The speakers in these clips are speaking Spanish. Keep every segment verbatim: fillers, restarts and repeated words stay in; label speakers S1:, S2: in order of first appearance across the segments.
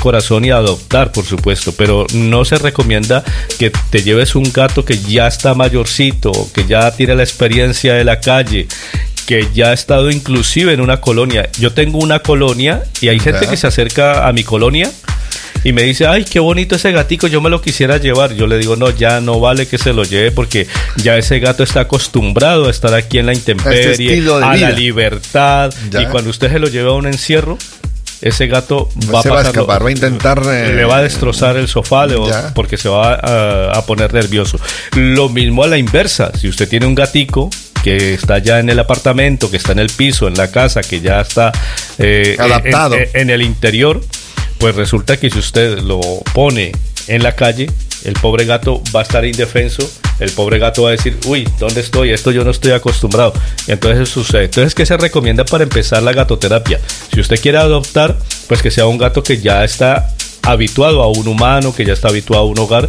S1: corazón y adoptar, por supuesto, pero no se recomienda que te lleves un gato que ya está mayorcito, que ya tiene la experiencia de la calle, que ya ha estado inclusive en una colonia. Yo tengo una colonia y hay gente
S2: ya.
S1: que se acerca a mi colonia y me dice, ay, qué bonito ese gatico, yo me lo quisiera llevar. Yo le digo, no, ya no vale que se lo lleve porque ya ese gato está acostumbrado a estar aquí en la intemperie,
S2: este
S1: a
S2: vida.
S1: la libertad.
S2: Ya.
S1: Y cuando usted se lo lleva a un encierro, ese gato va
S2: se
S1: a,
S2: va a
S1: pasarlo,
S2: escapar, va a intentar... Eh,
S1: le va a destrozar el sofá le va, porque se va a, a poner nervioso. Lo mismo a la inversa, si usted tiene un gatico que está ya en el apartamento, que está en el piso, en la casa, que ya está eh,
S2: adaptado
S1: en, en, en el interior, pues resulta que si usted lo pone en la calle, el pobre gato va a estar indefenso, el pobre gato va a decir, uy, ¿dónde estoy? Esto yo no estoy acostumbrado. Y entonces sucede. Entonces, ¿qué se recomienda para empezar la gatoterapia? Si usted quiere adoptar, pues que sea un gato que ya está habituado a un humano, que ya está habituado a un hogar,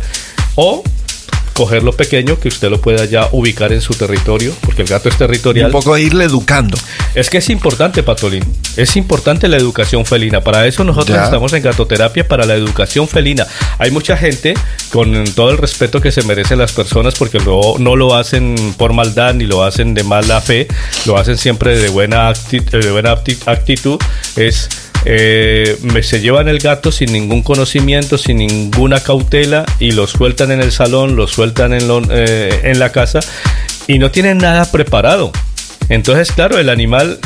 S1: o cogerlo pequeño, que usted lo pueda ya ubicar en su territorio, porque el gato es territorial.
S2: Un poco irle educando.
S1: Es que es importante, Patolín, es importante la educación felina. Para eso nosotros ya. estamos en gatoterapia, para la educación felina. Hay mucha gente, con todo el respeto que se merecen las personas, porque no, no lo hacen por maldad, ni lo hacen de mala fe, lo hacen siempre de buena, acti- de buena actitud, es... Eh, me se llevan el gato sin ningún conocimiento, sin ninguna cautela, y lo sueltan en el salón, lo sueltan en, lo, eh, en la casa, y no tienen nada preparado. Entonces, claro, el animal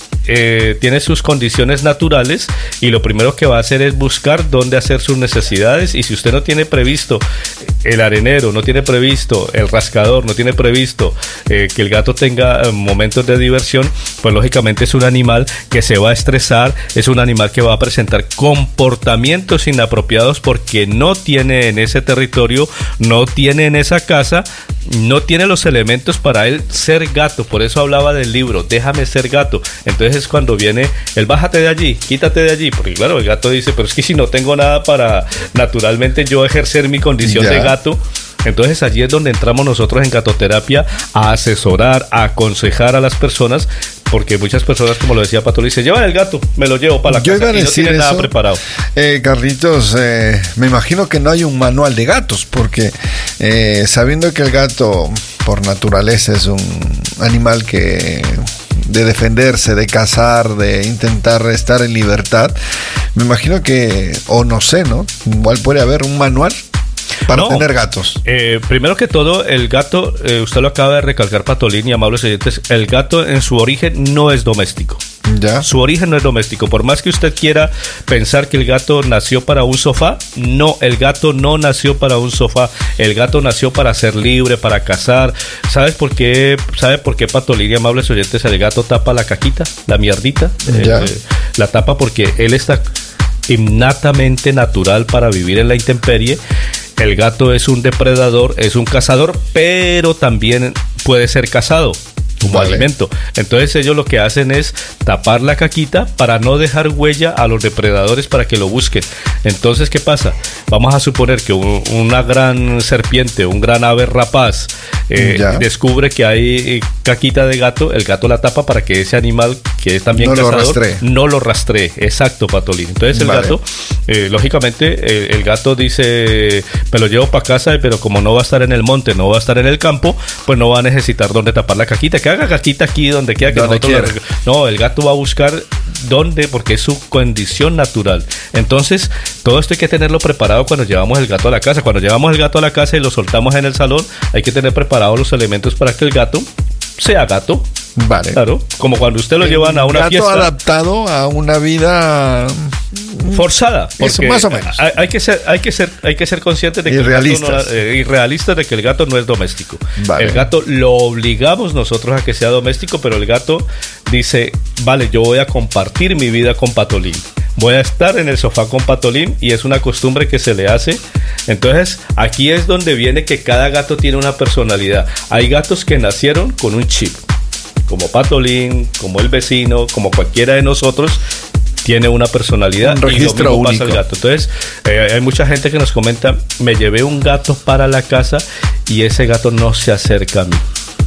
S1: eh, tiene sus condiciones naturales, y lo primero que va a hacer es buscar dónde hacer sus necesidades. Y si usted no tiene previsto el arenero, no tiene previsto el rascador, no tiene previsto eh, que el gato tenga eh, momentos de diversión, pues lógicamente es un animal que se va a estresar, es un animal que va a presentar comportamientos inapropiados porque no tiene en ese territorio, no tiene en esa casa, no tiene los elementos para él ser gato. Por eso hablaba del libro, déjame ser gato. Entonces es cuando viene el bájate de allí, quítate de allí, porque claro, el gato dice, pero es que si no tengo nada para naturalmente yo ejercer mi condición ya. de gato. Entonces allí es donde entramos nosotros en gatoterapia a asesorar, a aconsejar a las personas, porque muchas personas, como lo decía Pato, le dicen, lleva el gato, me lo llevo para la
S2: Yo
S1: casa, y no tienen nada preparado.
S2: Eh, Carlitos, eh, me imagino que no hay un manual de gatos, porque eh, sabiendo que el gato por naturaleza es un animal que de defenderse, de cazar, de intentar estar en libertad, me imagino que, o no sé, ¿no? Igual puede haber un manual para no, tener gatos.
S1: Eh, primero que todo, el gato, eh, usted lo acaba de recalcar, Patolín y amables oyentes, el gato en su origen no es doméstico.
S2: ¿Ya?
S1: Su origen no es doméstico. Por más que usted quiera pensar que el gato nació para un sofá, no, el gato no nació para un sofá. El gato nació para ser libre, para cazar. ¿Sabes por qué? ¿Sabe por qué, Patolín y amables oyentes, el gato tapa la caquita, la mierdita?
S2: ¿Ya?
S1: Eh, la tapa porque él está innatamente natural para vivir en la intemperie. El gato es un depredador, es un cazador, pero también puede ser cazado como vale. alimento. Entonces ellos lo que hacen es tapar la caquita para no dejar huella a los depredadores para que lo busquen. Entonces, ¿qué pasa? Vamos a suponer que un, una gran serpiente, un gran ave rapaz eh, descubre que hay caquita de gato, el gato la tapa para que ese animal que es también
S2: no
S1: cazador
S2: lo rastree.
S1: no lo rastree. Exacto, Patolín. Entonces el vale. gato, eh, lógicamente, eh, el gato dice, me lo llevo para casa, pero como no va a estar en el monte, no va a estar en el campo, pues no va a necesitar dónde tapar la caquita. Que haga caquita aquí donde quiera que
S2: donde
S1: nosotros quiera. Lo... No, el gato va a buscar dónde, porque es su condición natural. Entonces, todo esto hay que tenerlo preparado cuando llevamos el gato a la casa. Cuando llevamos el gato a la casa y lo soltamos en el salón, hay que tener preparados los elementos para que el gato sea gato.
S2: Vale.
S1: Claro, como cuando usted lo
S2: el
S1: llevan a una
S2: gato
S1: fiesta.
S2: adaptado a una vida
S1: forzada.
S2: Eso, más o menos.
S1: Hay, hay que ser, hay que ser, hay que ser conscientes de que
S2: irrealistas.
S1: el gato no, eh, irrealistas de que el gato no es doméstico.
S2: Vale.
S1: El gato lo obligamos nosotros a que sea doméstico, pero el gato dice, vale, yo voy a compartir mi vida con Patolín. Voy a estar en el sofá con Patolín y es una costumbre que se le hace. Entonces, aquí es donde viene que cada gato tiene una personalidad. Hay gatos que nacieron con un chip, como Patolín, como el vecino, como cualquiera de nosotros, tiene una personalidad.
S2: Un registro
S1: y lo mismo
S2: único.
S1: pasa al gato. Entonces, eh, hay mucha gente que nos comenta, me llevé un gato para la casa y ese gato no se acerca a mí.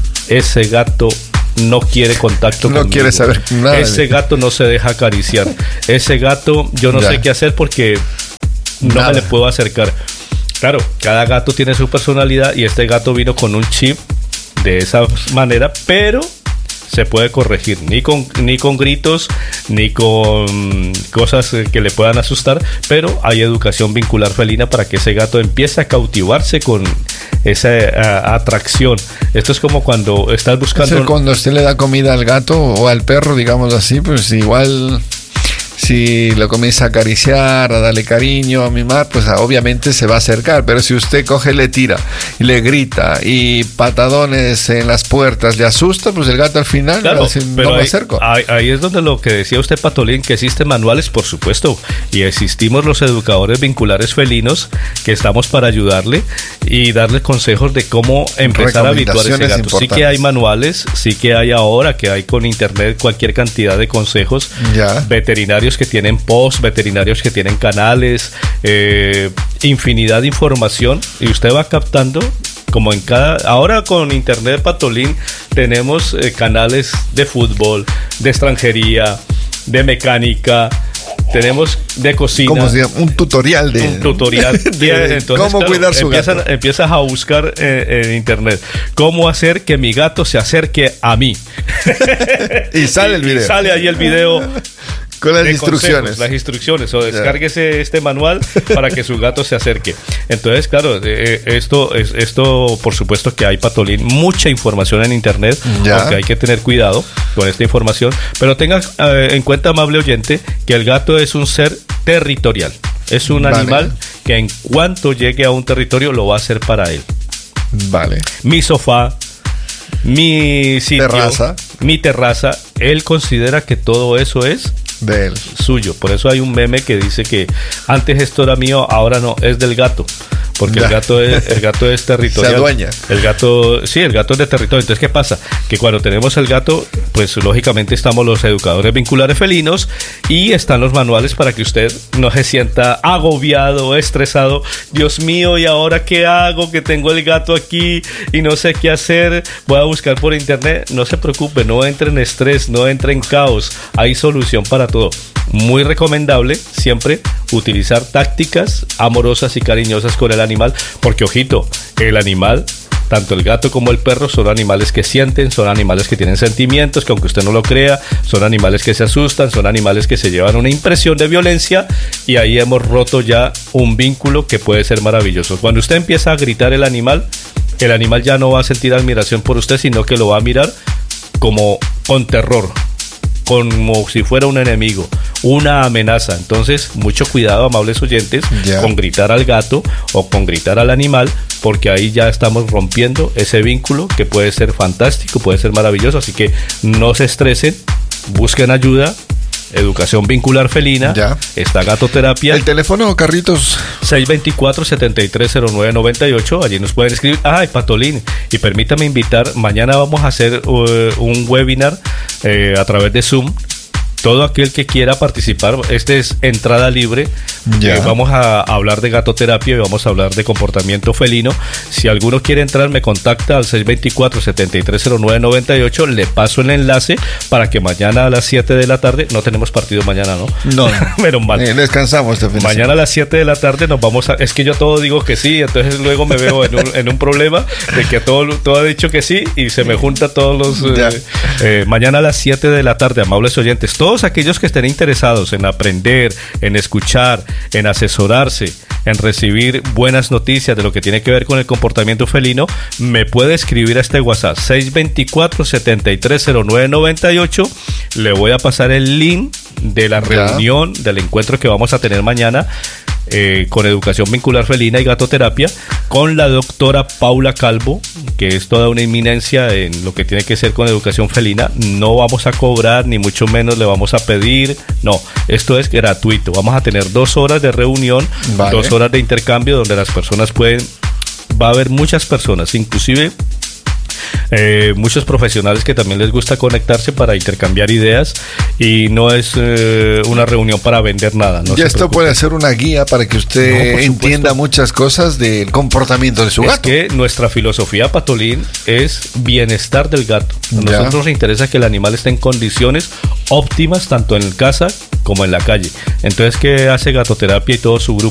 S1: Ese gato no quiere contacto
S2: no
S1: conmigo.
S2: quiere saber nada.
S1: Ese gato no se deja acariciar. Ese gato, yo no
S2: ya.
S1: sé qué hacer porque no
S2: Nada.
S1: me le puedo acercar. Claro, cada gato tiene su personalidad y este gato vino con un chip de esa manera, pero se puede corregir, ni con, ni con gritos, ni con cosas que le puedan asustar, pero hay educación vincular felina para que ese gato empiece a cautivarse con esa a, atracción. Esto es como cuando estás buscando...
S2: Es cuando usted le da comida al gato o al perro, digamos así, pues igual... Si lo comienza a acariciar, a darle cariño, a mimar, pues obviamente se va a acercar. Pero si usted coge, le tira y le grita y patadones en las puertas, le asusta, pues el gato al final
S1: claro,
S2: no, se,
S1: pero
S2: no
S1: ahí,
S2: me acerco.
S1: Ahí, ahí es donde lo que decía usted, Patolín, que existen manuales, por supuesto, y existimos los educadores vinculares felinos que estamos para ayudarle y darle consejos de cómo empezar a habituar ese gato. Sí que hay manuales, sí que hay ahora, que hay con internet cualquier cantidad de consejos
S2: ya.
S1: veterinarios que tienen posts, veterinarios que tienen canales, eh, infinidad de información, y usted va captando como en cada... Ahora con internet, Patolín, tenemos eh, canales de fútbol, de extranjería, de mecánica, tenemos de cocina.
S2: Como si un tutorial de...
S1: Un tutorial.
S2: de
S1: Entonces,
S2: cómo
S1: claro,
S2: cuidar su
S1: empiezan,
S2: gato.
S1: Empiezas a buscar eh, en internet cómo hacer que mi gato se acerque a mí.
S2: Y sale el video.
S1: Y sale ahí el video.
S2: Con las
S1: de
S2: instrucciones.
S1: Consejos, las instrucciones, o descárguese yeah. este manual para que su gato se acerque. Entonces, claro, eh, esto, es, esto por supuesto que hay, Patolín, mucha información en internet,
S2: yeah.
S1: porque hay que tener cuidado con esta información, pero tenga eh, en cuenta, amable oyente, que el gato es un ser territorial. Es un vale. animal que en cuanto llegue a un territorio lo va a hacer para él.
S2: Vale.
S1: Mi sofá, mi sitio,
S2: terraza.
S1: mi terraza, él considera que todo eso es
S2: de él,
S1: suyo. Por eso hay un meme que dice que antes esto era mío, ahora no, es del gato. Porque ya. el gato es el gato es territorial.
S2: Se adueña.
S1: El gato, sí, el gato es de territorio. Entonces, ¿qué pasa? Que cuando tenemos el gato, pues lógicamente estamos los educadores vinculares felinos y están los manuales para que usted no se sienta agobiado, estresado. Dios mío, ¿y ahora qué hago? Que tengo el gato aquí y no sé qué hacer. Voy a buscar por internet. No se preocupe, no entre en estrés, no entre en caos. Hay solución para todo. Muy recomendable siempre utilizar tácticas amorosas y cariñosas con el animal, porque ojito, el animal, tanto el gato como el perro, son animales que sienten, son animales que tienen sentimientos, que aunque usted no lo crea, son animales que se asustan, son animales que se llevan una impresión de violencia, y ahí hemos roto ya un vínculo que puede ser maravilloso. Cuando usted empieza a gritar el animal, el animal ya no va a sentir admiración por usted, sino que lo va a mirar como con terror, como si fuera un enemigo, una amenaza. Entonces, mucho cuidado, amables oyentes, yeah. con gritar al gato o con gritar al animal, porque ahí ya estamos rompiendo ese vínculo que puede ser fantástico, puede ser maravilloso. Así que no se estresen, busquen ayuda. Educación vincular felina,
S2: ya.
S1: Está Gatoterapia.
S2: El teléfono, Carritos.
S1: seis dos cuatro, siete tres cero nueve nueve ocho. Allí nos pueden escribir. Ay, Patolín, y permítame invitar, mañana vamos a hacer uh, un webinar eh, a través de Zoom. Todo aquel que quiera participar, este es entrada libre.
S2: Ya.
S1: Eh, vamos a hablar de gatoterapia y vamos a hablar de comportamiento felino. Si alguno quiere entrar, me contacta al seis dos cuatro, siete tres cero nueve nueve ocho. Le paso el enlace para que mañana a las siete de la tarde, no tenemos partido mañana, ¿no?
S2: No,
S1: menos mal.
S2: Eh, descansamos este fin.
S1: Mañana a las siete de la tarde nos vamos a... Es que yo todo digo que sí, entonces luego me veo en un, en un problema de que todo, todo ha dicho que sí y se me junta todos los... Eh, eh, mañana a las siete de la tarde, amables oyentes, todos aquellos que estén interesados en aprender, en escuchar, en asesorarse, en recibir buenas noticias de lo que tiene que ver con el comportamiento felino, me puede escribir a este WhatsApp seis dos cuatro, siete tres cero nueve nueve ocho. Le voy a pasar el link de la reunión, ya. del encuentro que vamos a tener mañana eh, con educación vincular felina y gatoterapia con la doctora Paula Calvo, que es toda una eminencia en lo que tiene que ser con educación felina. No vamos a cobrar, ni mucho menos le vamos a pedir, no, esto es gratuito. Vamos a tener dos horas de reunión, vale. dos horas de intercambio donde las personas pueden, va a haber muchas personas, inclusive Eh, muchos profesionales que también les gusta conectarse para intercambiar ideas, y no es eh, una reunión para vender nada. No
S2: y esto preocupe. Puede ser una guía para que usted no, entienda muchas cosas del comportamiento de su
S1: es
S2: gato.
S1: Es que nuestra filosofía, Patolín, es bienestar del gato. A ya. nosotros nos interesa que el animal esté en condiciones óptimas tanto en casa como en la calle. Entonces, ¿qué hace Gatoterapia y todo su grupo?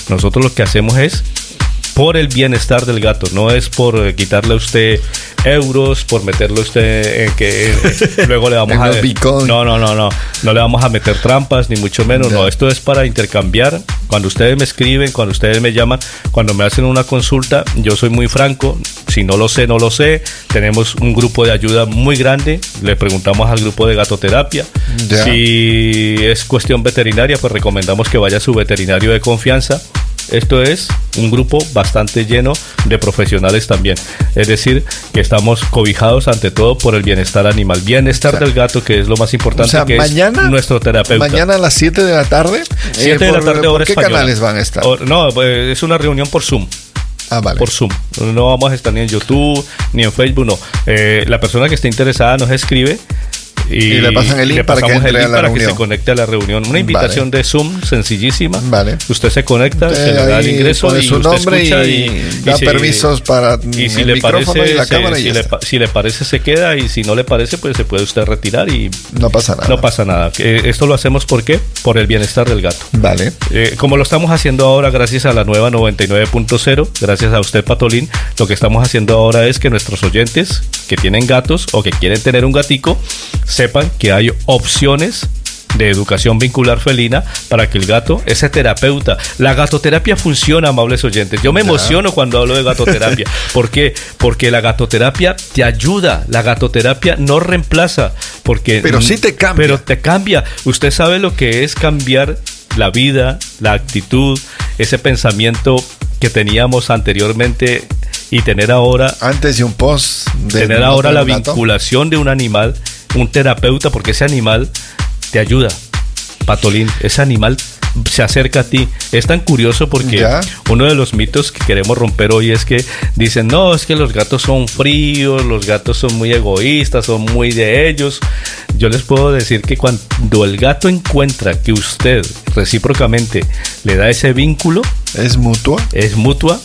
S1: Nosotros lo que hacemos es por el bienestar del gato, no es por eh, quitarle a usted euros, por meterle a usted en que eh, luego le vamos a no, no, no, no, no le vamos a meter trampas, ni mucho menos, no. no, esto es para intercambiar. Cuando ustedes me escriben, cuando ustedes me llaman, cuando me hacen una consulta, yo soy muy franco, si no lo sé, no lo sé, tenemos un grupo de ayuda muy grande, le preguntamos al grupo de gatoterapia, ya. Si es cuestión veterinaria, pues recomendamos que vaya a su veterinario de confianza. Esto es un grupo bastante lleno de profesionales también. Es decir, que estamos cobijados ante todo por el bienestar animal. Bienestar o sea, del gato, que es lo más importante, o sea, que
S2: mañana,
S1: es nuestro terapeuta.
S2: Mañana a las siete de la tarde.
S1: siete
S2: eh,
S1: de la tarde, hora
S2: ¿Por qué
S1: española.
S2: Canales van a estar?
S1: O, no, es una reunión por Zoom.
S2: Ah, vale.
S1: Por Zoom. No vamos a estar ni en YouTube, ni en Facebook, no. Eh, la persona que esté interesada nos escribe. Y,
S2: y le pasan el link para, que, entre
S1: el link
S2: a la
S1: para
S2: reunión.
S1: que se conecte a la reunión. Una invitación vale. de Zoom sencillísima.
S2: Vale.
S1: Usted se conecta, usted se le da el ingreso y
S2: su
S1: usted
S2: nombre
S1: escucha
S2: y,
S1: y,
S2: da
S1: y si,
S2: permisos para
S1: y si
S2: el
S1: le
S2: micrófono
S1: parece,
S2: y la
S1: se,
S2: cámara.
S1: Si,
S2: y
S1: le, si le parece se queda y si no le parece pues se puede usted retirar y
S2: no pasa nada.
S1: No pasa nada. Eh, esto lo hacemos ¿por qué? Por el bienestar del gato.
S2: Vale.
S1: Eh, como lo estamos haciendo ahora gracias a la nueva noventa y nueve punto cero, gracias a usted Patolín, lo que estamos haciendo ahora es que nuestros oyentes que tienen gatos o que quieren tener un gatico sepan que hay opciones de educación vincular felina para que el gato, ese terapeuta, la gatoterapia funciona, amables oyentes. Yo me ya. emociono cuando hablo de gatoterapia. ¿Por qué? Porque la gatoterapia te ayuda, la gatoterapia no reemplaza, porque
S2: pero sí te cambia.
S1: Pero te cambia. Usted sabe lo que es cambiar la vida, la actitud, ese pensamiento que teníamos anteriormente y tener ahora
S2: antes y un post
S1: de tener ahora la gato. vinculación de un animal, un terapeuta, porque ese animal te ayuda, Patolín, ese animal se acerca a ti. Es tan curioso porque ¿ya? uno de los mitos que queremos romper hoy es que dicen, no, es que los gatos son fríos, los gatos son muy egoístas, son muy de ellos. Yo les puedo decir que cuando el gato encuentra que usted recíprocamente le da ese vínculo,
S2: es mutua,
S1: es mutua.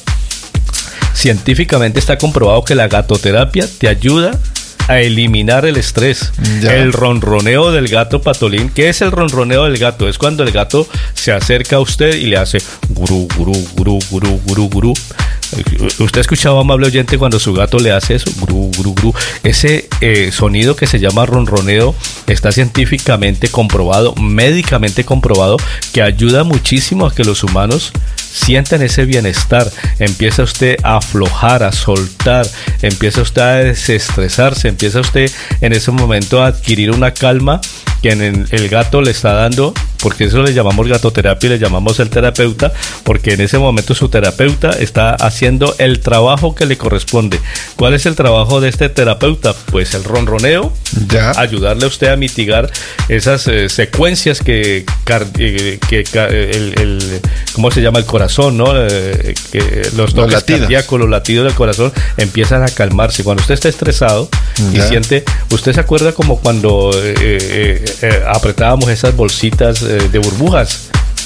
S1: Científicamente está comprobado que la gatoterapia te ayuda a eliminar el estrés. Ya. El ronroneo del gato, Patolín. ¿Qué es el ronroneo del gato? Es cuando el gato se acerca a usted y le hace gurú, gurú, gurú, gurú, gurú, gurú. ¿Usted ha escuchado, amable oyente, cuando su gato le hace eso? Gurú, gurú, gurú. Ese eh, sonido que se llama ronroneo está científicamente comprobado, médicamente comprobado, que ayuda muchísimo a que los humanos sientan ese bienestar. Empieza usted a aflojar, a soltar, empieza usted a desestresarse, empieza usted en ese momento a adquirir una calma que en el, el gato le está dando, porque eso le llamamos gatoterapia y le llamamos el terapeuta, porque en ese momento su terapeuta está haciendo el trabajo que le corresponde. ¿Cuál es el trabajo de este terapeuta? Pues el ronroneo, ya. ayudarle a usted a mitigar esas eh, secuencias que, eh, que el, el, ¿cómo se llama? El corazón, ¿no? Eh, que los toques los cardíacos, los latidos del corazón empiezan a calmarse. Cuando usted está estresado ya. y siente, usted se acuerda como cuando eh, eh, eh, apretábamos esas bolsitas eh, de burbujas.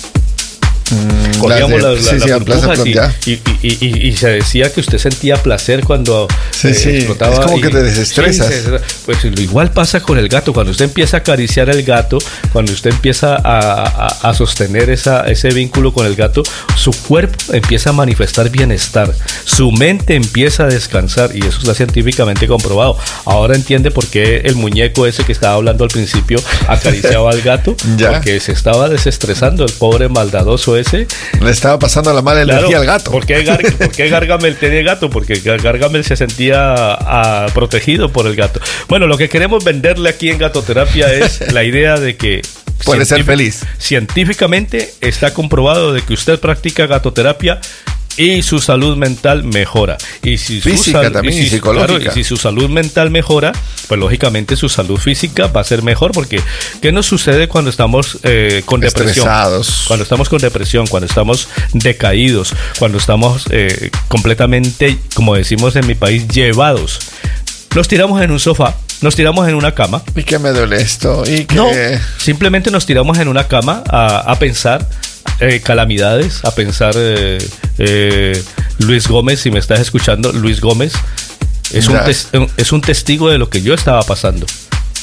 S1: Mm, Cogíamos las, la, sí, la, las sí, burbujas y, y, y, y, y se decía que usted sentía placer cuando
S2: sí, eh, sí. explotaba. Es como y, que te desestresas. Sí,
S1: pues igual pasa con el gato. Cuando usted empieza a acariciar al gato, cuando usted empieza a, a, a sostener esa, ese vínculo con el gato, su cuerpo empieza a manifestar bienestar, su mente empieza a descansar, y eso está científicamente comprobado. Ahora entiende por qué el muñeco ese que estaba hablando al principio acariciaba al gato, ¿ya? Porque se estaba desestresando el pobre maldadoso ese.
S2: Le estaba pasando la mala energía claro, al gato.
S1: ¿Por qué, Gar ¿Por qué Gargamel tenía gato? Porque Gargamel se sentía a, protegido por el gato. Bueno, lo que queremos venderle aquí en Gatoterapia es la idea de que
S2: puede ser feliz.
S1: Científicamente está comprobado de que usted practica gatoterapia y su salud mental mejora. Y si
S2: física
S1: su
S2: también,
S1: y si,
S2: y psicológica.
S1: Claro, y si su salud mental mejora, pues lógicamente su salud física va a ser mejor, porque ¿qué nos sucede cuando estamos eh, con depresión? Cuando estamos con depresión, cuando estamos decaídos, cuando estamos eh, completamente, como decimos en mi país, llevados. Nos tiramos en un sofá, nos tiramos en una cama.
S2: ¿Y qué me duele esto? ¿Y qué?
S1: No, simplemente nos tiramos en una cama a, a pensar eh, calamidades, a pensar eh, eh, Luis Gómez, si me estás escuchando, Luis Gómez es un, tes, es un testigo de lo que yo estaba pasando.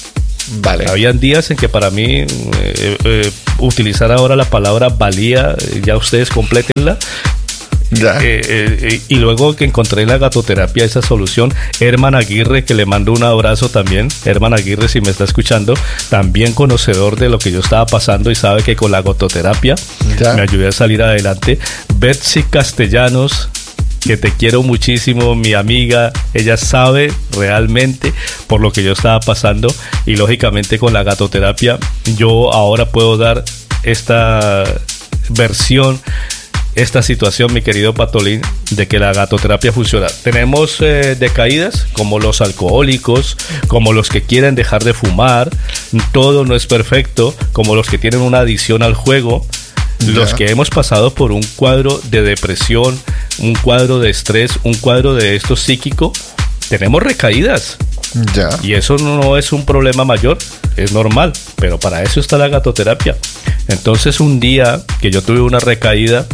S2: Vale.
S1: Habían días en que para mí eh, eh, utilizar ahora la palabra valía, ya ustedes complétenla.
S2: Ya.
S1: Eh, eh, y luego que encontré en la gatoterapia esa solución, Herman Aguirre, que le mando un abrazo también. Herman Aguirre, si me está escuchando, también conocedor de lo que yo estaba pasando y sabe que con la gatoterapia ya me ayudé a salir adelante. Betsy Castellanos, que te quiero muchísimo, mi amiga, ella sabe realmente por lo que yo estaba pasando, y lógicamente con la gatoterapia yo ahora puedo dar esta versión, esta situación, mi querido Patolín, de que la gatoterapia funciona. Tenemos eh, decaídas como los alcohólicos, como los que quieren dejar de fumar, todo no es perfecto, como los que tienen una adicción al juego, ya. Los que hemos pasado por un cuadro de depresión, un cuadro de estrés, un cuadro de esto psíquico, tenemos recaídas.
S2: Ya.
S1: Y eso no es un problema mayor, es normal, pero para eso está la gatoterapia. Entonces, un día que yo tuve una recaída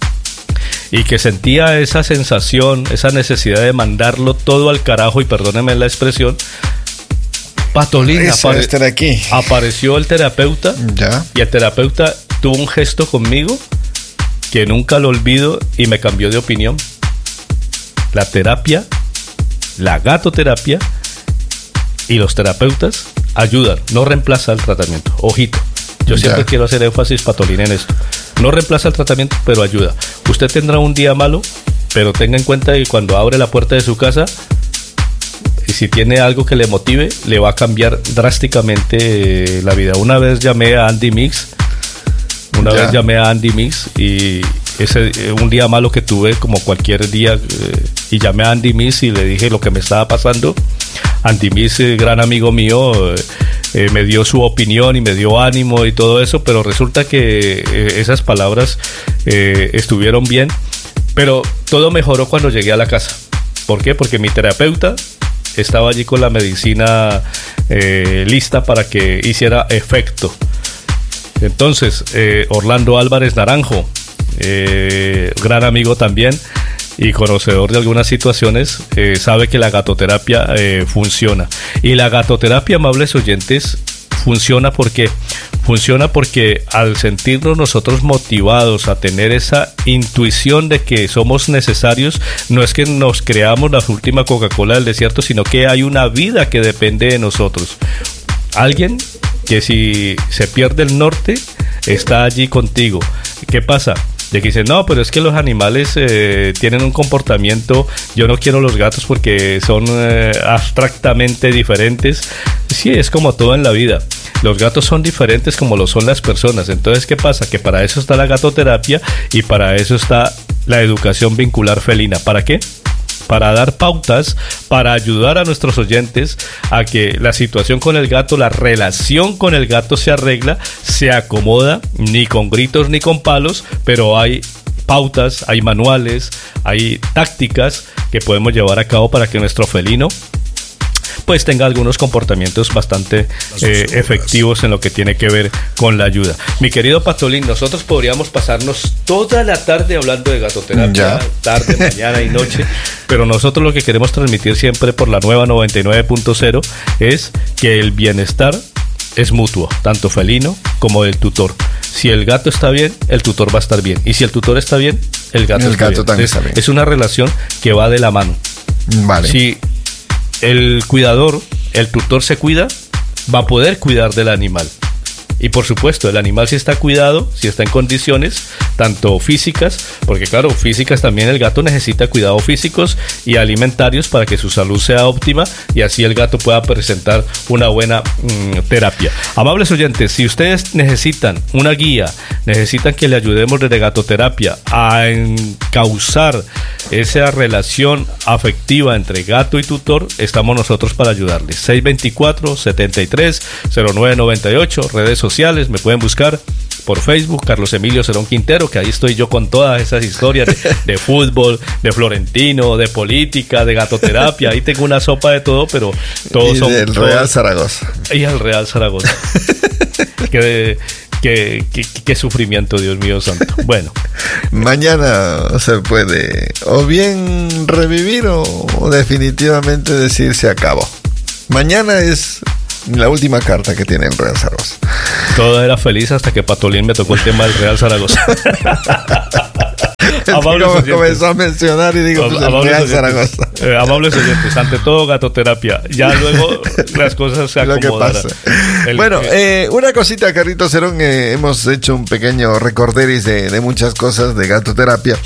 S1: y que sentía esa sensación, esa necesidad de mandarlo todo al carajo, y perdónenme la expresión, Patolín, apare-
S2: estar aquí.
S1: apareció el terapeuta,
S2: ya.
S1: Y el terapeuta tuvo un gesto conmigo que nunca lo olvido y me cambió de opinión. La terapia, la gatoterapia y los terapeutas ayudan, no reemplaza el tratamiento. Ojito, yo siempre ya. quiero hacer énfasis, Patolín, en esto. No reemplaza el tratamiento, pero ayuda. Usted tendrá un día malo, pero tenga en cuenta que cuando abre la puerta de su casa, y si tiene algo que le motive, le va a cambiar drásticamente la vida. Una vez llamé a Andy Mix, una ya. vez llamé a Andy Mix, y ese un día malo que tuve, como cualquier día, eh, y llamé a Andy Mix y le dije lo que me estaba pasando. Andy Mix, eh, gran amigo mío, eh, eh, me dio su opinión y me dio ánimo y todo eso, pero resulta que eh, esas palabras eh, estuvieron bien, pero todo mejoró cuando llegué a la casa. ¿Por qué? Porque mi terapeuta estaba allí con la medicina eh, lista para que hiciera efecto. Entonces, eh, Orlando Álvarez Naranjo, eh, gran amigo también y conocedor de algunas situaciones, eh, sabe que la gatoterapia eh, funciona. Y la gatoterapia, amables oyentes, funciona porque funciona porque al sentirnos nosotros motivados a tener esa intuición de que somos necesarios, no es que nos creamos la última Coca-Cola del desierto, sino que hay una vida que depende de nosotros. Alguien que si se pierde el norte está allí contigo. ¿Qué pasa? De que dicen, no, pero es que los animales eh, tienen un comportamiento, yo no quiero los gatos porque son eh, abstractamente diferentes. Sí, es como todo en la vida. Los gatos son diferentes como lo son las personas. Entonces, ¿qué pasa? Que para eso está la gatoterapia y para eso está la educación vincular felina. ¿Para qué? Para dar pautas, para ayudar a nuestros oyentes a que la situación con el gato, la relación con el gato se arregla, se acomoda, ni con gritos ni con palos, pero hay pautas, hay manuales, hay tácticas que podemos llevar a cabo para que nuestro felino pues tenga algunos comportamientos bastante eh, efectivos en lo que tiene que ver con la ayuda. Mi querido Patolín, nosotros podríamos pasarnos toda la tarde hablando de gatoterapia, ya. tarde, mañana y noche, pero nosotros lo que queremos transmitir siempre por la nueva noventa y nueve punto cero es que el bienestar es mutuo, tanto felino como del tutor. Si el gato está bien, el tutor va a estar bien, y si el tutor está bien, el gato,
S2: el
S1: está,
S2: gato
S1: bien.
S2: también
S1: es,
S2: está bien.
S1: Es una relación que va de la mano.
S2: Vale.
S1: Si el cuidador, el tutor se cuida, va a poder cuidar del animal. Y por supuesto, el animal si está cuidado, si está en condiciones, tanto físicas, porque claro, físicas también el gato necesita cuidados físicos y alimentarios para que su salud sea óptima y así el gato pueda presentar una buena mmm, terapia. Amables oyentes, si ustedes necesitan una guía, necesitan que le ayudemos desde gatoterapia a encauzar esa relación afectiva entre gato y tutor, estamos nosotros para ayudarles. seis veinticuatro, setenta y tres, cero nueve noventa y ocho, redes sociales, me pueden buscar por Facebook, Carlos Emilio Cerón Quintero, que ahí estoy yo con todas esas historias de, de fútbol, de Florentino, de política, de gatoterapia, ahí tengo una sopa de todo, pero todos
S2: y
S1: son...
S2: del
S1: todos,
S2: Real Zaragoza.
S1: Y el Real Zaragoza. que, que, que, que sufrimiento, Dios mío santo. Bueno.
S2: Mañana se puede o bien revivir o, o definitivamente decir se acabó. Mañana es la última carta que tiene el Real Zaragoza.
S1: Todo era feliz hasta que Patolín me tocó el tema del Real Zaragoza.
S2: Amables oyentes. Comenzó a mencionar y digo, pues, el Real Zaragoza.
S1: Eh, amables oyentes, ante todo gatoterapia. Ya luego las cosas se acomodarán.
S2: Lo que pasa. El, bueno, eh, una cosita, Carlitos Cerón, eh, hemos hecho un pequeño recorderis de, de muchas cosas de gatoterapia.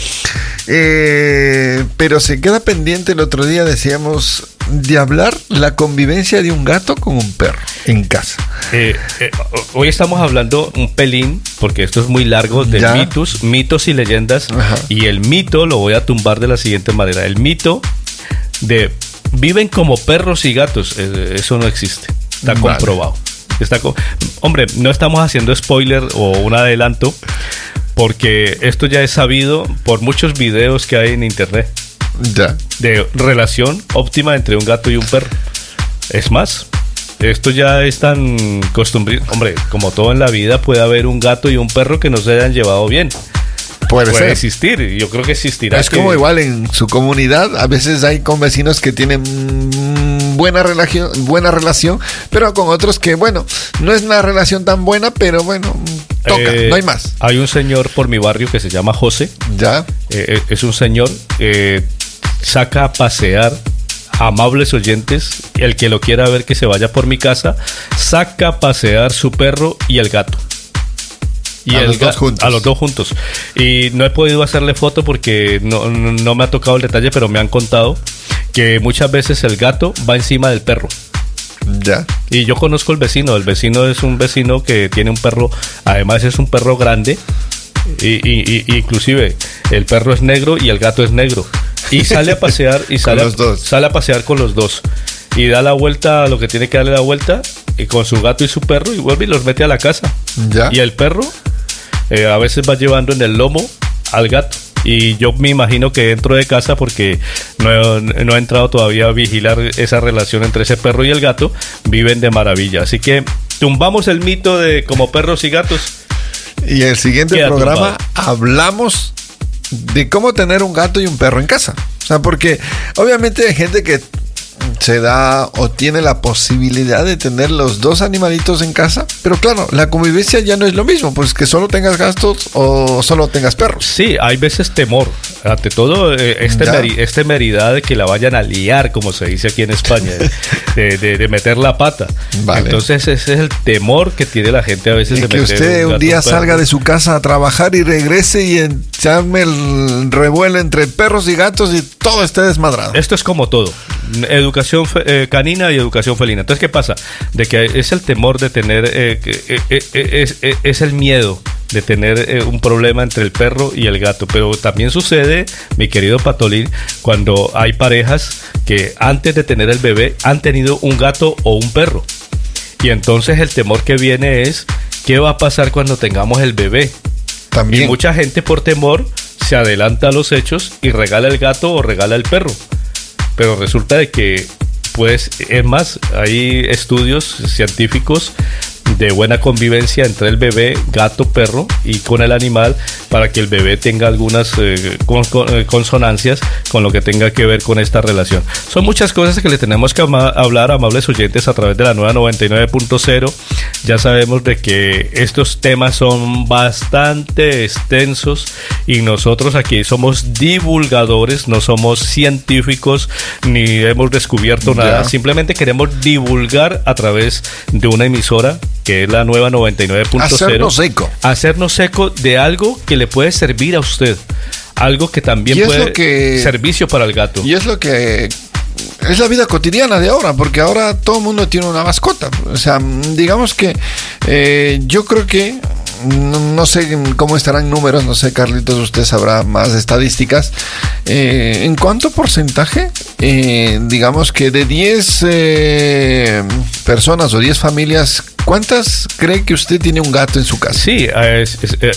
S2: Eh, pero se queda pendiente, el otro día decíamos, de hablar la convivencia de un gato con un perro en casa.
S1: Eh, eh, hoy estamos hablando un pelín, porque esto es muy largo, de ¿Ya? mitos, mitos y leyendas. Ajá. Y el mito lo voy a tumbar de la siguiente manera. El mito de viven como perros y gatos, eh, eso no existe. Está vale. comprobado. Está co- Hombre, no estamos haciendo spoiler o un adelanto, porque esto ya es sabido por muchos videos que hay en internet.
S2: Ya.
S1: De relación óptima entre un gato y un perro. Es más, esto ya es tan costumbre. Hombre, como todo en la vida, puede haber un gato y un perro que no se hayan llevado bien.
S2: Puede,
S1: puede
S2: ser.
S1: existir, yo creo que existirá.
S2: Es
S1: que...
S2: como igual en su comunidad, a veces hay con vecinos que tienen buena relación, buena relación, pero con otros que, bueno, no es una relación tan buena, pero bueno, toca, eh, no hay más.
S1: Hay un señor por mi barrio que se llama José.
S2: Ya.
S1: Eh, es un señor que eh, saca a pasear, amables oyentes, el que lo quiera ver que se vaya por mi casa, saca a pasear su perro y el gato. Y
S2: a
S1: el
S2: los
S1: ga-
S2: dos juntos.
S1: A los dos juntos. Y no he podido hacerle foto porque no, no, no me ha tocado el detalle, pero me han contado que muchas veces el gato va encima del perro.
S2: Ya.
S1: Y yo conozco el vecino. El vecino es un vecino que tiene un perro, además es un perro grande. Y, y, y inclusive el perro es negro y el gato es negro. Y sale a pasear y sale,
S2: los dos.
S1: a, sale a pasear con los dos. Y da la vuelta a lo que tiene que darle la vuelta, y con su gato y su perro, y vuelve y los mete a la casa.
S2: Ya.
S1: Y el perro eh, a veces va llevando en el lomo al gato. Y yo me imagino que dentro de casa, porque no he, no he entrado todavía a vigilar esa relación entre ese perro y el gato, viven de maravilla. Así que tumbamos el mito de como perros y gatos.
S2: Y en el siguiente
S1: Queda
S2: programa
S1: tumbado.
S2: hablamos de cómo tener un gato y un perro en casa. O sea, porque obviamente hay gente que se da o tiene la posibilidad de tener los dos animalitos en casa, pero claro, la convivencia ya no es lo mismo, pues que solo tengas gatos o solo tengas perros.
S1: Sí, hay veces temor, ante todo eh, es, temeri- es temeridad de que la vayan a liar, como se dice aquí en España, de, de, de meter la pata.
S2: Vale.
S1: Entonces ese es el temor que tiene la gente a veces
S2: y
S1: de
S2: que
S1: meter
S2: usted un,
S1: un
S2: día
S1: gato,
S2: salga
S1: perro.
S2: de su casa a trabajar y regrese y llame el revuelo entre perros y gatos y todo esté desmadrado.
S1: Esto es como todo, educación fe- eh, canina y educación felina. Entonces, ¿qué pasa? De que es el temor de tener, eh, eh, eh, eh, es, eh, es el miedo de tener eh, un problema entre el perro y el gato. Pero también sucede, mi querido Patolín, cuando hay parejas que antes de tener el bebé han tenido un gato o un perro. Y entonces el temor que viene es, ¿qué va a pasar cuando tengamos el bebé?
S2: También.
S1: Y mucha gente por temor se adelanta a los hechos y regala el gato o regala el perro. Pero resulta de que, pues, es más, hay estudios científicos de buena convivencia entre el bebé, gato, perro y con el animal, para que el bebé tenga algunas eh, con, con, eh, consonancias con lo que tenga que ver con esta relación. Son muchas cosas que le tenemos que ama- hablar, amables oyentes, a través de la nueva noventa y nueve punto cero. Ya sabemos de que estos temas son bastante extensos y nosotros aquí somos divulgadores, no somos científicos ni hemos descubierto
S2: Ya.
S1: nada. Simplemente queremos divulgar a través de una emisora que es la nueva noventa y nueve punto cero.
S2: Hacernos eco.
S1: Hacernos eco de algo que le puede servir a usted. Algo que también
S2: Y es
S1: puede
S2: lo que-
S1: servicio para el gato.
S2: Y es lo que es la vida cotidiana de ahora, porque ahora todo el mundo tiene una mascota. O sea, digamos que eh, yo creo que no, no sé cómo estarán números, no sé, Carlitos, usted sabrá más estadísticas. Eh, ¿En cuánto porcentaje? Eh, digamos que de diez eh, personas o diez familias, ¿cuántas cree que usted tiene un gato en su casa?
S1: Sí, es- es- eh, eh,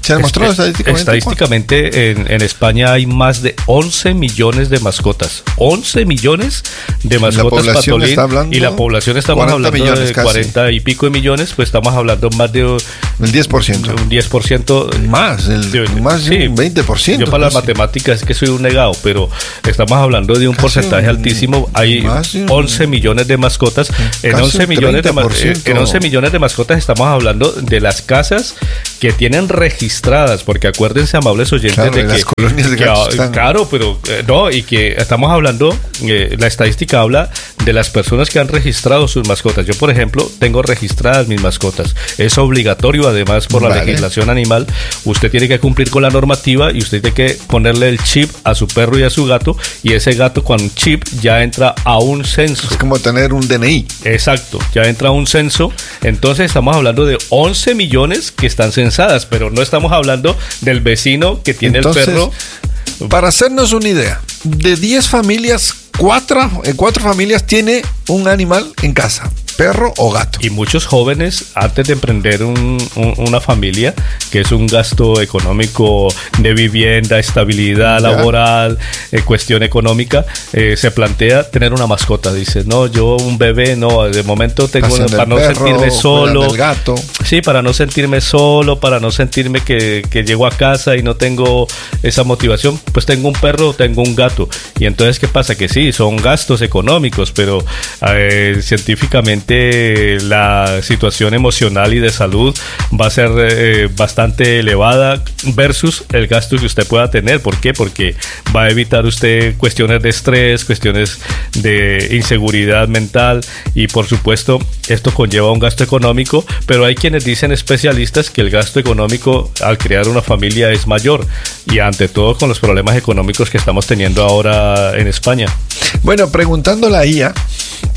S2: ¿Se ha demostrado estadísticamente?
S1: Estadísticamente en, en España hay más de once millones de mascotas. once millones de mascotas, Patolín. Y la población estamos hablando de casi cuarenta y pico de millones, pues estamos hablando más de...
S2: El diez por ciento.
S1: Un diez por ciento.
S2: Más, el, de, más de sí, un veinte por ciento.
S1: Yo para las matemáticas es que soy un negado, pero estamos hablando de un casi porcentaje un, altísimo. Hay once millones de mascotas. En once millones de, en once millones de mascotas estamos hablando de las casas que tienen registradas, porque acuérdense, amables oyentes, claro, de que,
S2: las colonias de gatos
S1: que
S2: están...
S1: claro, pero eh, no, y que estamos hablando, eh, la estadística habla de las personas que han registrado sus mascotas. Yo, por ejemplo, tengo registradas mis mascotas. Es obligatorio, además, por la vale. legislación animal. Usted tiene que cumplir con la normativa y usted tiene que ponerle el chip a su perro y a su gato, y ese gato con chip ya entra a un censo.
S2: Es como tener un D N I.
S1: Exacto, ya entra a un censo. Entonces estamos hablando de once millones que están censadas, pero no estamos hablando del vecino que tiene Entonces, el perro.
S2: Para hacernos una idea, de diez familias, cuatro, eh, cuatro familias tiene un animal en casa, perro o gato.
S1: Y muchos jóvenes, antes de emprender un, un, una familia, que es un gasto económico de vivienda, estabilidad ya. laboral, eh, cuestión económica, eh, se plantea tener una mascota. Dice, no, yo un bebé, no, de momento tengo una, para no perro, sentirme solo.
S2: El gato.
S1: Sí, para no sentirme solo, para no sentirme que, que llego a casa y no tengo esa motivación, pues tengo un perro, tengo un gato. Y entonces, ¿qué pasa? Que sí, son gastos económicos, pero eh, científicamente la situación emocional y de salud va a ser eh, bastante elevada versus el gasto que usted pueda tener. ¿Por qué? Porque va a evitar usted cuestiones de estrés, cuestiones de inseguridad mental, y por supuesto esto conlleva un gasto económico, pero hay quienes dicen, especialistas, que el gasto económico al crear una familia es mayor, y ante todo con los problemas económicos que estamos teniendo ahora en España.
S2: Bueno, preguntando a la I A,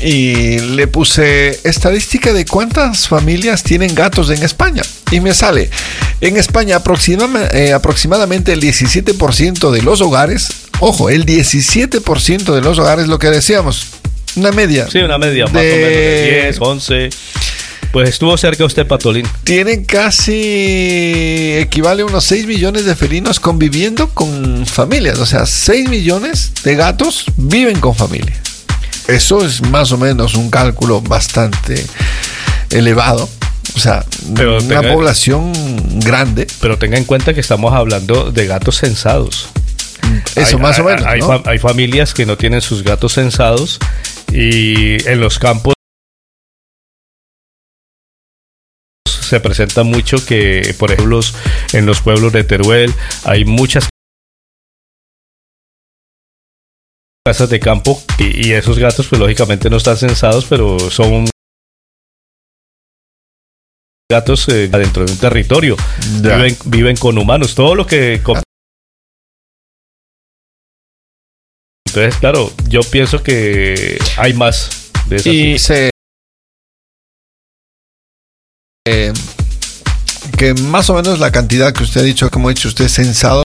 S2: y le puse estadística de cuántas familias tienen gatos en España, y me sale, en España aproxima, eh, aproximadamente el diecisiete por ciento de los hogares, ojo, el diecisiete por ciento de los hogares, lo que decíamos, una media.
S1: Sí, una media, de... más o menos de diez, once... Pues estuvo cerca usted, Patolín.
S2: Tienen casi, equivale a unos seis millones de felinos conviviendo con familias. O sea, seis millones de gatos viven con familia. Eso es más o menos un cálculo bastante elevado. O sea, pero una tenga, población grande.
S1: Pero tenga en cuenta que estamos hablando de gatos censados.
S2: Eso
S1: hay,
S2: más
S1: hay,
S2: o menos,
S1: hay,
S2: ¿no?
S1: hay familias que no tienen sus gatos censados, y en los campos se presenta mucho que, por ejemplo, en los pueblos de Teruel hay muchas casas de campo, y, y esos gatos pues lógicamente no están censados, pero son gatos eh, dentro de un territorio, viven, viven con humanos, todo lo que... Entonces, claro, yo pienso que hay más de esas.
S2: Y se... Eh, que más o menos la cantidad que usted ha dicho, como ha dicho usted, censado.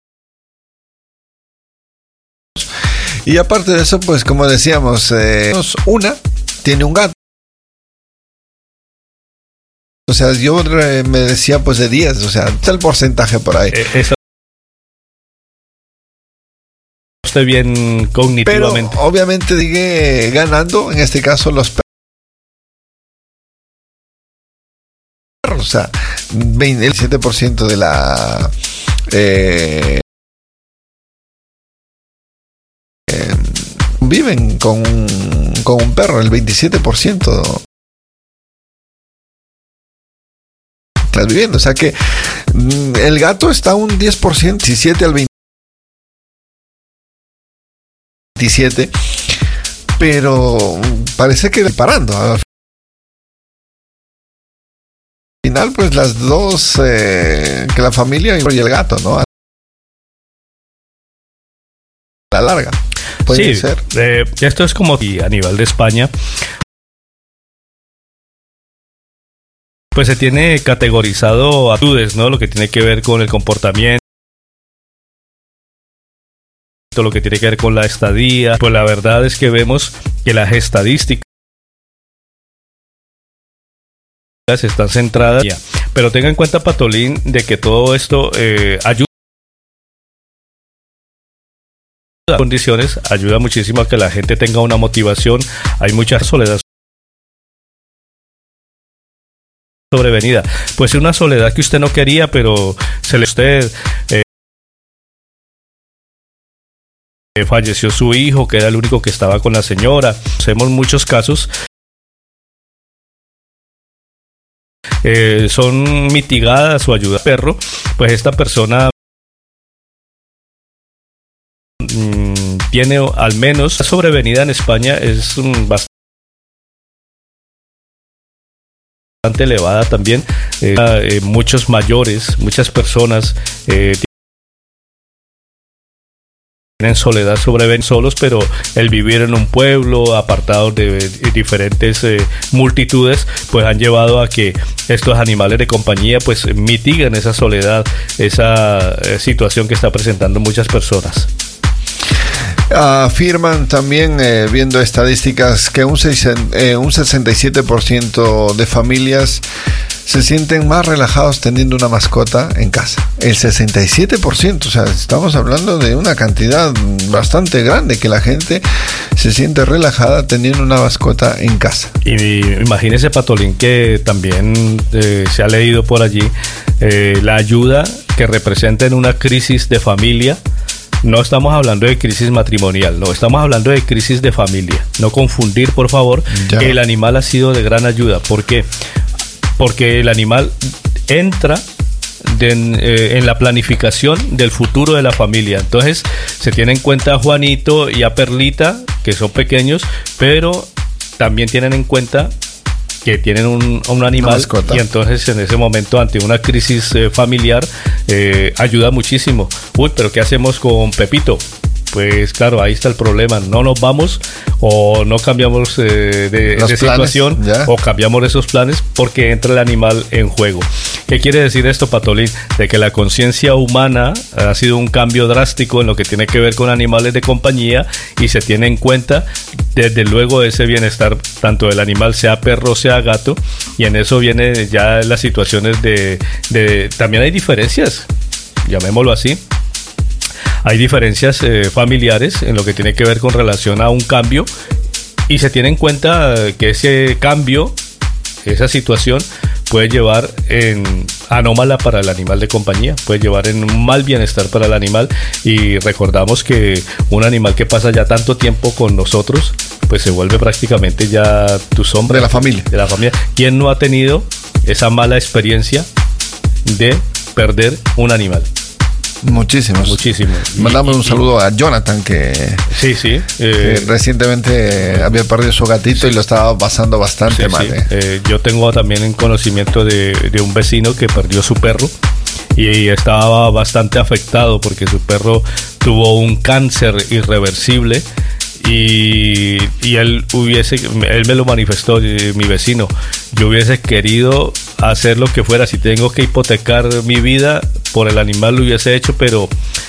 S2: Y aparte de eso, pues como decíamos, eh, una tiene un gato. O sea, yo me decía pues de diez, o sea, está el porcentaje por ahí.
S1: Eh, esa... Estoy bien cognitivamente.
S2: Pero obviamente sigue ganando, en este caso, los perros. O sea, el siete por ciento de la eh, eh, viven con un, con un perro, el veintisiete por ciento las viviendas. O sea que el gato está un diez por ciento, diecisiete al veintisiete, pero parece que parando. Al final, pues las dos, eh, que la familia y el gato, ¿no? A la larga. Puede
S1: sí,
S2: ser.
S1: Eh, esto es como a nivel de España. Pues se tiene categorizado actitudes, ¿no? Lo que tiene que ver con el comportamiento, lo que tiene que ver con la estadía. Pues la verdad es que vemos que las estadísticas están centradas, pero tenga en cuenta, Patolín, de que todo esto eh, ayuda condiciones, ayuda muchísimo a que la gente tenga una motivación. Hay mucha soledad sobrevenida, pues es una soledad que usted no quería, pero se le usted eh, falleció su hijo, que era el único que estaba con la señora. Hacemos muchos casos, eh, son mitigadas su ayuda al perro, pues esta persona mmm, tiene al menos sobrevenida en España, es um, bastante elevada también. Eh, eh, muchos mayores, muchas personas eh, tienen soledad, sobreviven solos, pero el vivir en un pueblo, apartados de, de diferentes eh, multitudes, pues han llevado a que estos animales de compañía pues mitiguen esa soledad, esa eh, situación que está presentando muchas personas.
S2: Afirman también, eh, viendo estadísticas, que un, seis, eh, un sesenta y siete por ciento de familias se sienten más relajados teniendo una mascota en casa. El sesenta y siete por ciento, o sea, estamos hablando de una cantidad bastante grande, que la gente se siente relajada teniendo una mascota en casa.
S1: Y imagínese, Patolín, que también eh, se ha leído por allí eh, la ayuda que representa en una crisis de familia. No estamos hablando de crisis matrimonial, no, estamos hablando de crisis de familia. No confundir, por favor. Ya. El animal ha sido de gran ayuda. ¿Por qué? Porque el animal entra de, eh, en la planificación del futuro de la familia. Entonces se tiene en cuenta a Juanito y a Perlita, que son pequeños, pero también tienen en cuenta que tienen un, un animal, y entonces en ese momento, ante una crisis eh, familiar, eh, ayuda muchísimo. Uy, pero ¿qué hacemos con Pepito? Pues claro, ahí está el problema. No nos vamos o no cambiamos eh, de, de situación, ya. O cambiamos esos planes porque entra el animal en juego. ¿Qué quiere decir esto, Patolín? De que la conciencia humana ha sido un cambio drástico en lo que tiene que ver con animales de compañía, y se tiene en cuenta desde luego ese bienestar tanto del animal, sea perro, sea gato, y en eso viene ya las situaciones de, de también hay diferencias, llamémoslo así. Hay diferencias eh, familiares en lo que tiene que ver con relación a un cambio, y se tiene en cuenta que ese cambio, esa situación, puede llevar en anómala para el animal de compañía, puede llevar en un mal bienestar para el animal. Y recordamos que un animal que pasa ya tanto tiempo con nosotros, pues se vuelve prácticamente ya tu sombra.
S2: De la familia.
S1: De la familia. ¿Quién no ha tenido esa mala experiencia de perder un animal?
S2: Muchísimos.
S1: Muchísimos.
S2: Mandamos y, un saludo a Jonathan, que,
S1: sí, sí,
S2: eh, que recientemente había perdido su gatito, sí, y lo estaba pasando bastante sí, mal.
S1: Sí. Eh. Eh, yo tengo también en conocimiento de, de un vecino que perdió su perro y estaba bastante afectado porque su perro tuvo un cáncer irreversible. Y, y él hubiese, él me lo manifestó, mi vecino, yo hubiese querido hacer lo que fuera, si tengo que hipotecar mi vida por el animal lo hubiese hecho, pero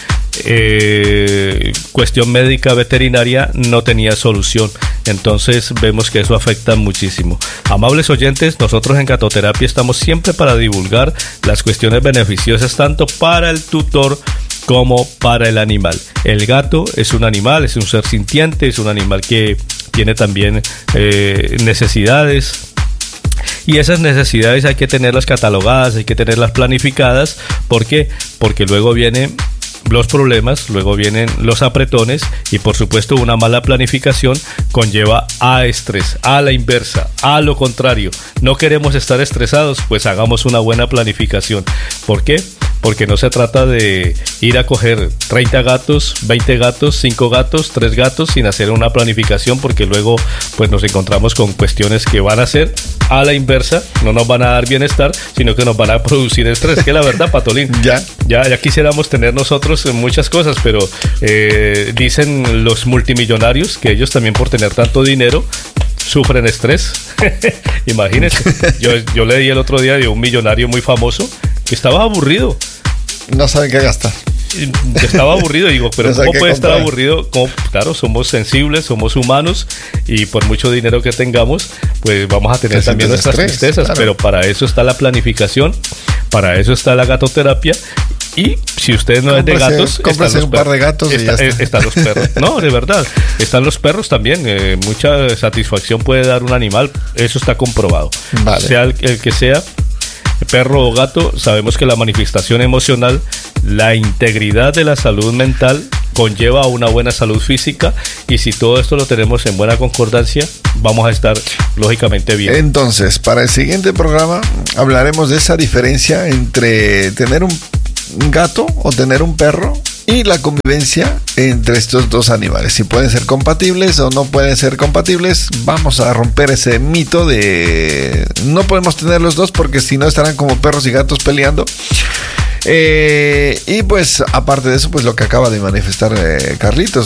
S1: eh, cuestión médica veterinaria no tenía solución. Entonces vemos que eso afecta muchísimo. Amables oyentes, nosotros en Gatoterapia estamos siempre para divulgar las cuestiones beneficiosas tanto para el tutor como para el animal. El gato es un animal, es un ser sintiente, es un animal que tiene también eh, necesidades, y esas necesidades hay que tenerlas catalogadas, hay que tenerlas planificadas. ¿Por qué? Porque luego vienen los problemas, luego vienen los apretones, y por supuesto una mala planificación conlleva a estrés, a la inversa, a lo contrario. No queremos estar estresados, pues hagamos una buena planificación. ¿Por qué? Porque no se trata de ir a coger treinta gatos, veinte gatos, cinco gatos, tres gatos sin hacer una planificación, porque luego pues nos encontramos con cuestiones que van a ser a la inversa, no nos van a dar bienestar, sino que nos van a producir estrés, que la verdad, Patolín, ya, ya, ya quisiéramos tener nosotros muchas cosas, pero eh, dicen los multimillonarios que ellos también, por tener tanto dinero, sufren estrés. Imagínense, yo, yo leí el otro día de un millonario muy famoso que estaba aburrido.
S2: No saben qué gastar.
S1: estaba aburrido. Digo, pero o sea, ¿cómo puede comprar? Estar aburrido? ¿Cómo? Claro, somos sensibles, somos humanos y por mucho dinero que tengamos, pues vamos a tener Te también nuestras estrés, tristezas. Claro. Pero para eso está la planificación, para eso está la gatoterapia. Y si usted no cómprese, es de gatos,
S2: cómprese un par de gatos y
S1: está,
S2: ya está.
S1: Están los perros. No, de verdad. Están los perros también. Eh, mucha satisfacción puede dar un animal. Eso está comprobado. Vale. Sea el, el que sea, perro o gato, sabemos que la manifestación emocional, la integridad de la salud mental conlleva una buena salud física, y si todo esto lo tenemos en buena concordancia, vamos a estar lógicamente bien.
S2: Entonces, para el siguiente programa hablaremos de esa diferencia entre tener un gato o tener un perro y la convivencia entre estos dos animales, si pueden ser compatibles o no pueden ser compatibles. Vamos a romper ese mito de no podemos tener los dos porque si no estarán como perros y gatos peleando. Eh, y pues aparte de eso, pues lo que acaba de manifestar eh, Carlitos,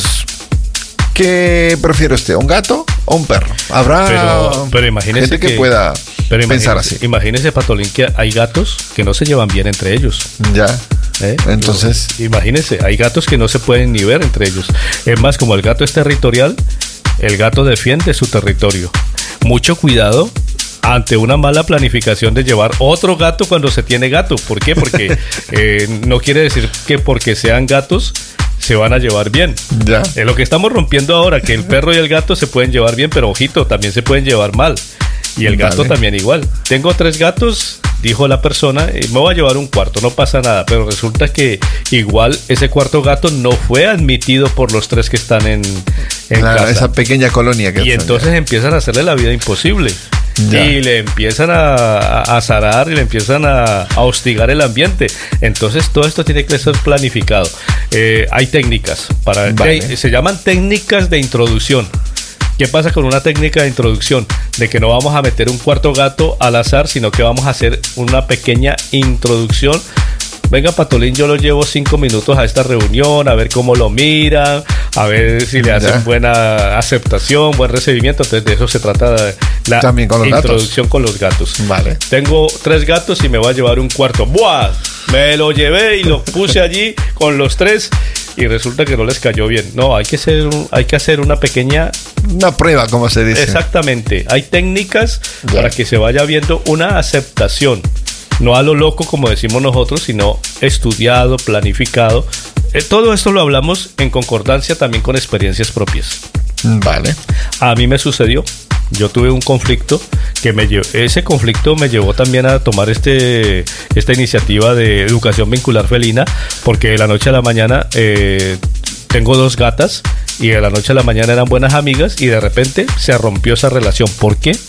S2: ¿qué prefiere usted, un gato o un perro? Habrá
S1: pero, pero imagínese
S2: gente que, que pueda pero pensar así.
S1: Imagínese, Patolín, que hay gatos que no se llevan bien entre ellos.
S2: Ya. ¿Eh? Entonces,
S1: imagínense, hay gatos que no se pueden ni ver entre ellos. Es más, como el gato es territorial, el gato defiende su territorio. Mucho cuidado ante una mala planificación de llevar otro gato cuando se tiene gato. ¿Por qué? Porque eh, no quiere decir que porque sean gatos se van a llevar bien.
S2: Ya.
S1: Es lo que estamos rompiendo ahora, que el perro y el gato se pueden llevar bien, pero ojito, también se pueden llevar mal. Y el gato vale. También igual. Tengo tres gatos, dijo la persona, y me voy a llevar un cuarto, no pasa nada. Pero resulta que igual ese cuarto gato no fue admitido por los tres que están en, en
S2: la,
S1: casa.
S2: Esa pequeña colonia que
S1: Y entonces ya. Empiezan a hacerle la vida imposible. Ya. Y le empiezan a, a azarar y le empiezan a, a hostigar el ambiente. Entonces todo esto tiene que ser planificado. Eh, hay técnicas, para vale. te, se llaman técnicas de introducción. ¿Qué pasa con una técnica de introducción? De que no vamos a meter un cuarto gato al azar, sino que vamos a hacer una pequeña introducción. Venga, Patolín, yo lo llevo cinco minutos a esta reunión, a ver cómo lo miran, a ver si le hacen ya. Buena aceptación, buen recibimiento. Entonces de eso se trata la
S2: También con los
S1: introducción
S2: gatos.
S1: Con los gatos.
S2: Vale.
S1: Tengo tres gatos y me voy a llevar un cuarto. ¡Buah! Me lo llevé y lo puse allí con los tres y resulta que no les cayó bien. No, hay que hacer, un, hay que hacer una pequeña...
S2: Una prueba, como se dice.
S1: Exactamente. Hay técnicas ya. Para que se vaya viendo una aceptación. No a lo loco, como decimos nosotros, sino estudiado, planificado. Eh, todo esto lo hablamos en concordancia también con experiencias propias.
S2: Vale.
S1: A mí me sucedió. Yo tuve un conflicto que me llevó, ese conflicto me llevó también a tomar este esta iniciativa de educación vincular felina, porque de la noche a la mañana eh, tengo dos gatas y de la noche a la mañana eran buenas amigas y de repente se rompió esa relación. ¿Por qué?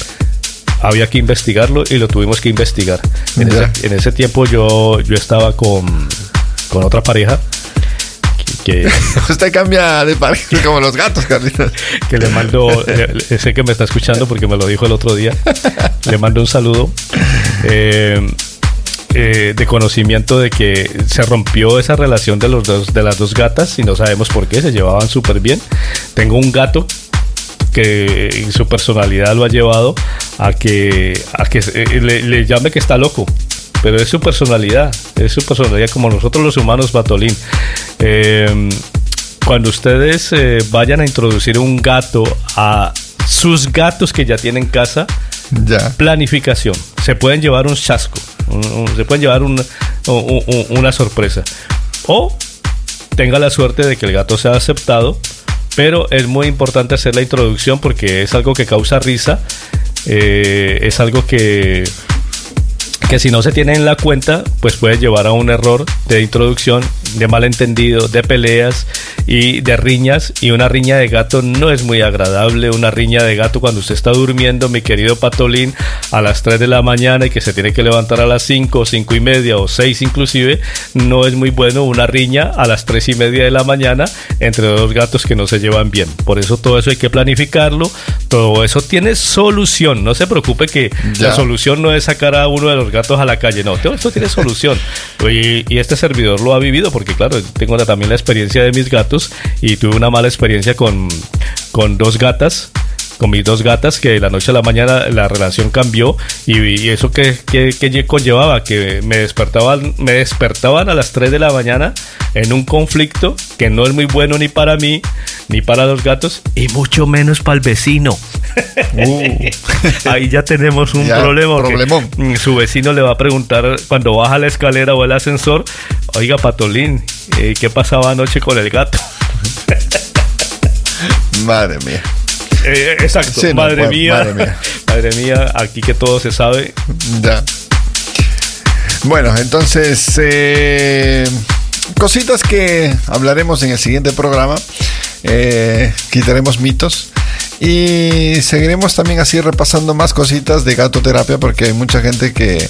S1: Había que investigarlo y lo tuvimos que investigar. En, ese, en ese tiempo yo, yo estaba con, con otra pareja. Que,
S2: usted cambia de pareja como los gatos, Carlitos.
S1: Que le mando, le, sé que me está escuchando porque me lo dijo el otro día. Le mando un saludo eh, eh, de conocimiento de que se rompió esa relación de, los dos, de las dos gatas y no sabemos por qué, se llevaban súper bien. Tengo un gato que su personalidad lo ha llevado a que, a que eh, le, le llame que está loco. Pero es su personalidad, es su personalidad como nosotros los humanos, Patolín. Eh, cuando ustedes eh, vayan a introducir un gato a sus gatos que ya tienen casa, ya. Planificación. Se pueden llevar un chasco, un, un, se pueden llevar un, un, un, una sorpresa. O tenga la suerte de que el gato sea aceptado, pero es muy importante hacer la introducción porque es algo que causa risa, eh, es algo que... que si no se tiene en la cuenta, pues puede llevar a un error de introducción, de malentendido, de peleas y de riñas. Y una riña de gato no es muy agradable. Una riña de gato cuando usted está durmiendo, mi querido Patolín, a las tres de la mañana y que se tiene que levantar a las cinco, cinco y media o seis inclusive, no es muy bueno una riña a las tres y media de la mañana entre dos gatos que no se llevan bien. Por eso todo eso hay que planificarlo. Todo eso tiene solución. No se preocupe que ya. La solución no es sacar a uno de los gatos a la calle, no, todo esto tiene solución. Y, y este servidor lo ha vivido porque claro, tengo también la experiencia de mis gatos y tuve una mala experiencia con, con dos gatas con mis dos gatas, que de la noche a la mañana la relación cambió, y, y eso que, que, que conllevaba, que me despertaban, me despertaban a las tres de la mañana en un conflicto que no es muy bueno ni para mí, ni para los gatos, y mucho menos para el vecino. Uh. Ahí ya tenemos un ya, problema. Que su vecino le va a preguntar cuando baja la escalera o el ascensor: oiga, Patolín, eh, ¿qué pasaba anoche con el gato?
S2: Madre mía.
S1: Eh, exacto, sí, madre, no, mía, madre mía. Madre mía, aquí que todo se sabe.
S2: Ya. Bueno, entonces, eh, cositas que hablaremos en el siguiente programa. Eh, quitaremos mitos. Y seguiremos también así repasando más cositas de gatoterapia, porque hay mucha gente que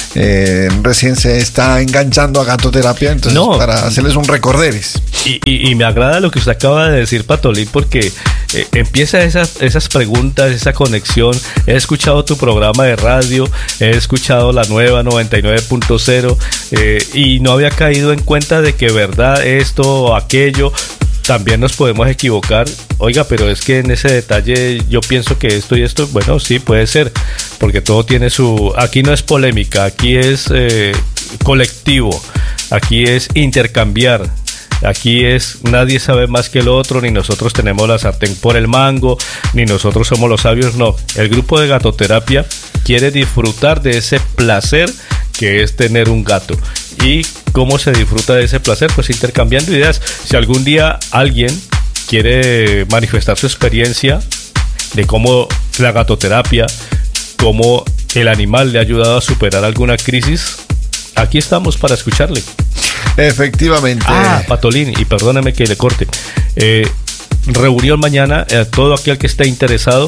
S2: eh, recién se está enganchando a gatoterapia, entonces no, para hacerles un recorderis.
S1: Y, y, y me agrada lo que usted acaba de decir, Patolín, porque eh, empieza esas, esas preguntas, esa conexión. He escuchado tu programa de radio, he escuchado la nueva noventa y nueve punto cero eh, y no había caído en cuenta de que verdad esto o aquello. También nos podemos equivocar. Oiga, pero es que en ese detalle yo pienso que esto y esto, bueno, sí, puede ser, porque todo tiene su... Aquí no es polémica, aquí es eh, colectivo, aquí es intercambiar, aquí es nadie sabe más que el otro, ni nosotros tenemos la sartén por el mango, ni nosotros somos los sabios, no. El grupo de gatoterapia quiere disfrutar de ese placer que es tener un gato. ¿Y cómo se disfruta de ese placer? Pues intercambiando ideas. Si algún día alguien quiere manifestar su experiencia de cómo la gatoterapia, cómo el animal le ha ayudado a superar alguna crisis, aquí estamos para escucharle.
S2: Efectivamente.
S1: Ah, Patolín, y perdóname que le corte. Eh, reunión mañana, eh, todo aquel que esté interesado.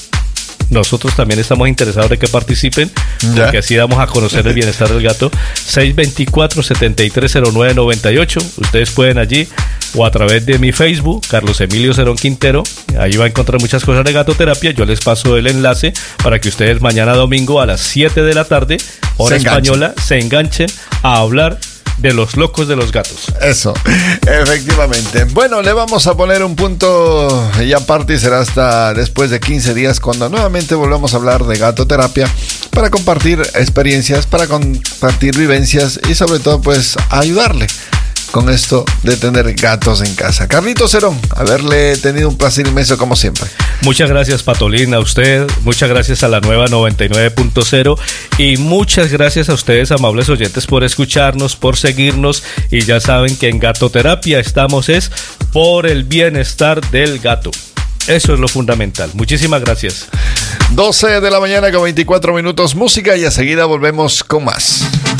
S1: Nosotros también estamos interesados de que participen, ¿ya? Porque así damos a conocer el bienestar del gato. Seis dos cuatro, siete tres cero nueve nueve ocho. Ustedes pueden allí, o a través de mi Facebook, Carlos Emilio Cerón Quintero. Ahí va a encontrar muchas cosas de gatoterapia. Yo les paso el enlace para que ustedes mañana domingo a las siete de la tarde, hora se española, se enganchen a hablar de los locos de los gatos.
S2: Eso, efectivamente. Bueno, le vamos a poner un punto y aparte será hasta después de quince días cuando nuevamente volvamos a hablar de gatoterapia, para compartir experiencias, para compartir vivencias y sobre todo pues ayudarle con esto de tener gatos en casa. Carlitos Cerón, haberle tenido un placer inmenso como siempre.
S1: Muchas gracias, Patolín, a usted, muchas gracias a la nueva noventa y nueve punto cero y muchas gracias a ustedes, amables oyentes, por escucharnos, por seguirnos, y ya saben que en Gatoterapia estamos es por el bienestar del gato. Eso es lo fundamental. Muchísimas gracias.
S2: doce de la mañana con veinticuatro minutos, música, y a seguida volvemos con más.